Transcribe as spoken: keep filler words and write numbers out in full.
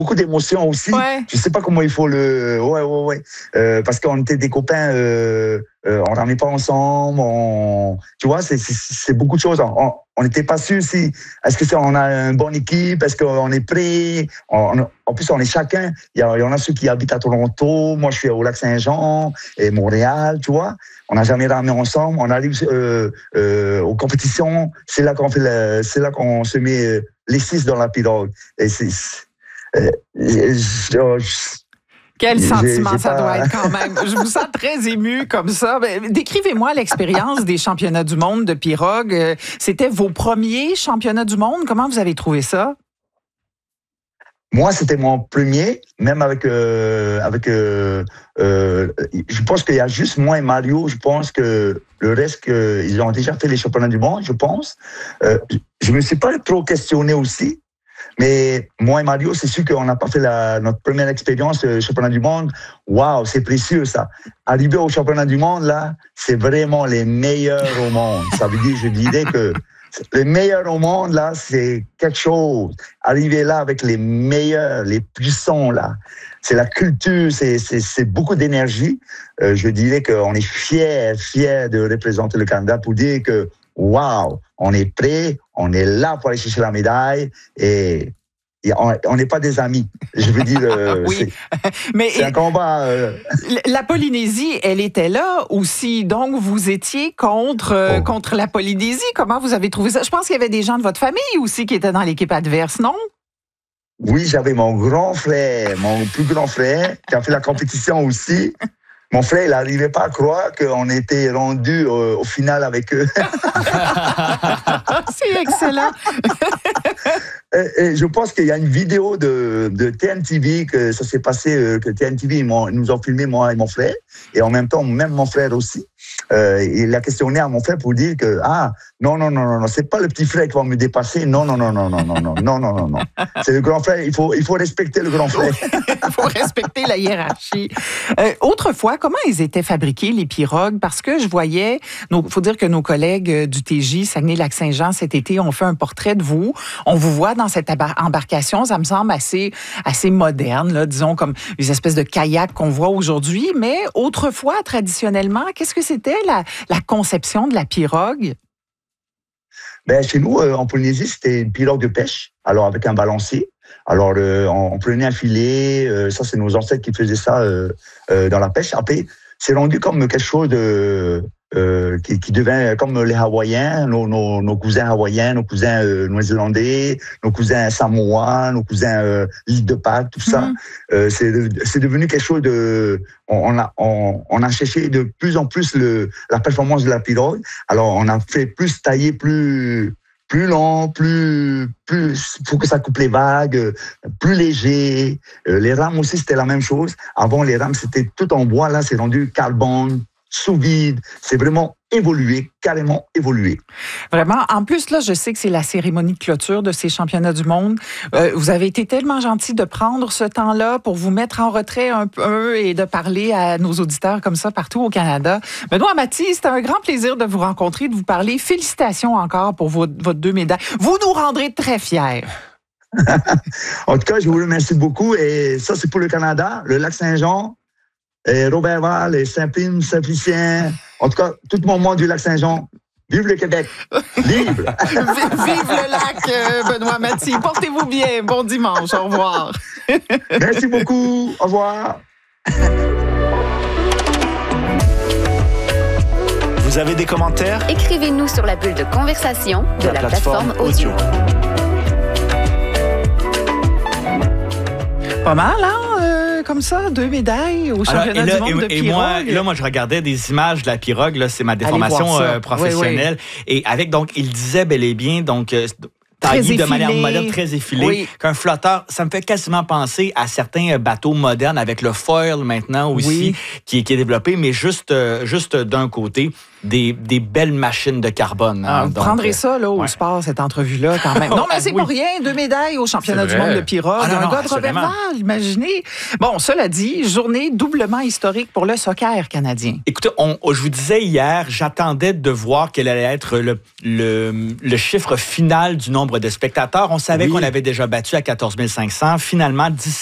beaucoup d'émotions aussi. Ouais. Je sais pas comment il faut le... Ouais, ouais, ouais. Euh, parce qu'on était des copains, euh, euh, on ramenait pas ensemble, on... Tu vois, c'est, c'est, c'est beaucoup de choses. On, on n'était pas sûr si... Est-ce que c'est, on a une bonne équipe? Est-ce qu'on est prêt? On, en plus, on est chacun. Il y, a, il y en a ceux qui habitent à Toronto. Moi, je suis au Lac-Saint-Jean et Montréal, tu vois. On n'a jamais ramené ensemble. On arrive euh, euh, aux compétitions. C'est là qu'on fait la, c'est là qu'on se met les six dans la pirogue. Et c'est... Euh, je, je, je, Quel j'ai, sentiment j'ai ça pas... doit être quand même. Je vous sens très ému comme ça. Décrivez-moi l'expérience des championnats du monde de pirogue. C'était vos premiers championnats du monde. Comment vous avez trouvé ça? Moi, c'était mon premier, même avec euh, avec. Euh, euh, je pense qu'il y a juste moi et Mario. Je pense que le reste, que, ils ont déjà fait les championnats du monde. Je pense. Euh, je me suis pas trop questionné aussi. Mais moi et Mario, c'est sûr qu'on n'a pas fait la, notre première expérience euh, championnat du monde. Waouh, c'est précieux ça. Arriver au championnat du monde, là, c'est vraiment les meilleurs au monde. Ça veut dire, je dirais que les meilleurs au monde, là, c'est quelque chose. Arriver là avec les meilleurs, les puissants, là, c'est la culture, c'est, c'est, c'est beaucoup d'énergie. Euh, je dirais qu'on est fiers, fiers de représenter le Canada pour dire que waouh, on est prêt, on est là pour aller chercher la médaille et, et on n'est pas des amis. Je veux dire, euh, oui. c'est, mais c'est un combat. Euh... La Polynésie, elle était là aussi, donc vous étiez contre euh, oh. contre la Polynésie. Comment vous avez trouvé ça? Je pense qu'il y avait des gens de votre famille aussi qui étaient dans l'équipe adverse, non? Oui, j'avais mon grand frère, mon plus grand frère, qui a fait la compétition aussi. Mon frère, il n'arrivait pas à croire qu'on était rendu au, au final avec eux. C'est excellent. et, et je pense qu'il y a une vidéo de, de T N T V, que ça s'est passé, que T N T V ils nous ont filmé, moi et mon frère. Et en même temps, même mon frère aussi. Euh, il a questionné à mon frère pour dire que, ah, non, non, non, non, non, c'est pas le petit frère qui va me dépasser. Non, non, non, non, non, non, non, non, non, non, non. C'est le grand frère. Il faut, il faut respecter le grand frère. Il faut respecter la hiérarchie. Euh, autrefois, comment ils étaient fabriqués, les pirogues? Parce que je voyais, il faut dire que nos collègues du T J, Saguenay-Lac-Saint-Jean, cet été, ont fait un portrait de vous. On vous voit dans cette embarcation, ça me semble assez, assez moderne, là, disons, comme les espèces de kayaks qu'on voit aujourd'hui. Mais autrefois, traditionnellement, qu'est-ce que c'était la, la conception de la pirogue? Ben, chez nous, euh, en Polynésie, c'était une pirogue de pêche, alors avec un balancier. Alors, euh, on, on prenait un filet, euh, ça, c'est nos ancêtres qui faisaient ça euh, euh, dans la pêche. Après, c'est rendu comme quelque chose de... Euh, qui, qui devient comme les Hawaïens, nos, nos, nos cousins hawaïens, nos cousins euh, néo-zélandais, nos cousins samoans, nos cousins euh, l'île de Pâques, tout ça. Mm-hmm. Euh, c'est, c'est devenu quelque chose de... On, on, a, on, on a cherché de plus en plus le, la performance de la pirogue. Alors, on a fait plus tailler, plus... plus lent, plus, plus, faut que ça coupe les vagues, plus léger. Euh, les rames aussi, c'était la même chose. Avant, les rames, c'était tout en bois. Là, c'est rendu carbone, sous vide. C'est vraiment évolué, carrément évolué. Vraiment. En plus, là, je sais que c'est la cérémonie de clôture de ces championnats du monde. Euh, vous avez été tellement gentil de prendre ce temps-là pour vous mettre en retrait un peu et de parler à nos auditeurs comme ça partout au Canada. Benoît Mathis, c'était un grand plaisir de vous rencontrer, de vous parler. Félicitations encore pour vos, votre deux médailles. Vous nous rendrez très fiers. En tout cas, je vous remercie beaucoup. Et ça, c'est pour le Canada, le Lac-Saint-Jean, et Robertval, et Saint-Pime, Saint-Félicien. En tout cas, tout le monde du Lac-Saint-Jean. Vive le Québec! Libre! Vive le lac, euh, Benoît Mathis. Portez-vous bien. Bon dimanche. Au revoir. Merci beaucoup. Au revoir. Vous avez des commentaires? Écrivez-nous sur la bulle de conversation de la, la plateforme, plateforme audio. Pas mal, hein? Comme ça, deux médailles au championnat Alors, là, du monde et, de et pirogue. Moi, là, moi, je regardais des images de la pirogue. Là, c'est ma déformation euh, professionnelle. Oui, oui. Et avec, donc, il disait bel et bien, donc... Euh, taillé de manière moderne, très effilée, oui. qu'un flotteur, ça me fait quasiment penser à certains bateaux modernes avec le foil maintenant aussi, oui. qui, qui est développé, mais juste, euh, juste d'un côté. des, des belles machines de carbone. Ah, hein, vous donc, prendrez ça là, au ouais. sport, cette entrevue-là, quand même. Non, mais c'est Oui. pas rien. Deux médailles au championnat du monde de pirogue. Ah, non, un non, gars de assurément. Roberval, imaginez. Bon, cela dit, journée doublement historique pour le soccer canadien. Écoutez, on, je vous disais hier, j'attendais de voir quel allait être le, le, le chiffre final du nombre de spectateurs. On savait Oui. qu'on avait déjà battu à quatorze mille cinq cents. Finalement,